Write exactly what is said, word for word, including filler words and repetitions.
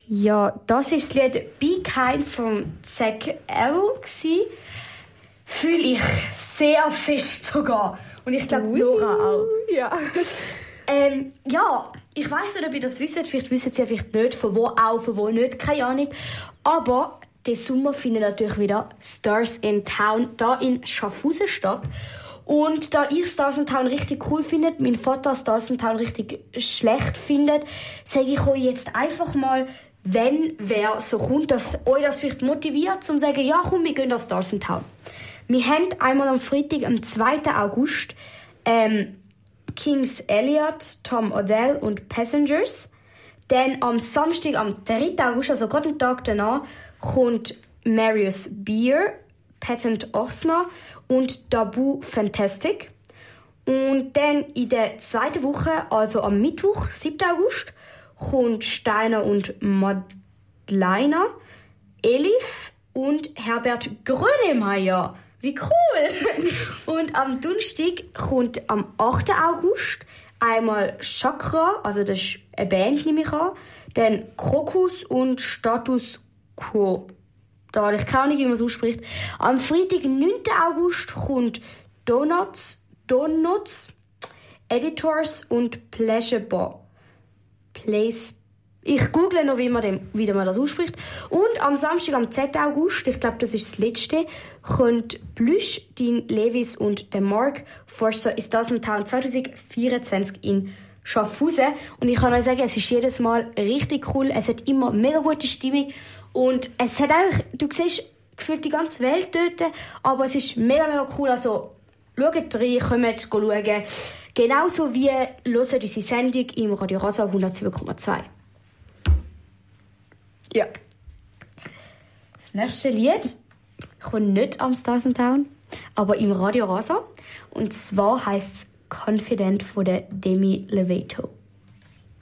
Ja, das war das Lied «Be Kind» von Zac Efron. Fühle ich sehr fest sogar. Und ich glaube, Nora auch. Ja. Ähm, ja, ich weiss nicht, ob ihr das wisst. Vielleicht wissen sie vielleicht nicht, von wo auch, von wo nicht. Keine Ahnung. Aber diesen Sommer finden natürlich wieder Stars in Town da in Schaffhausen statt. Und da ich Stars in Town richtig cool finde, mein Vater Stars in Town richtig schlecht findet, sage ich euch jetzt einfach mal, wenn wer so kommt, dass euch das vielleicht motiviert, um zu sagen, ja komm, wir gehen nach Stars in Town. Wir haben einmal am Freitag, am zweiten August, ähm, Kings Elliot, Tom Odell und Passengers. Dann am Samstag, am dritten August, also gerade einen Tag danach, kommt Marius Beer, Patent Osner und Dabu Fantastic. Und dann in der zweiten Woche, also am Mittwoch, siebten August, kommt Steiner und Madleiner, Elif und Herbert Grönemeyer. Wie cool! Und am Donnerstag kommt am achten August einmal Chakra, also das ist eine Band, nehme ich an, dann Krokus und Status Quo. Da habe ich keine Ahnung, wie man es ausspricht. Am Freitag, neunten August, kommt Donuts, Donuts, Editors und Pleasure Bar. Place. Ich google noch, wie man, dem, wie man das ausspricht. Und am Samstag, am zehnten August, ich glaube, das ist das letzte, kommt Plüsch, Dean Levis und der Mark Forster ist das in Town zwanzig vierundzwanzig in Schaffhausen. Und ich kann euch sagen, es ist jedes Mal richtig cool. Es hat immer mega gute Stimmung. Und es hat eigentlich, du siehst gefühlt die ganze Welt dort, aber es ist mega, mega cool. Also, schaut rein, kommt schauen. Genauso wie hört unsere Sendung im Radio Rasa hundertsieben Komma zwei. Ja. Das nächste Lied kommt nicht am Stars in Town, aber im Radio Rasa. Und zwar heisst es «Confident» von der Demi Lovato.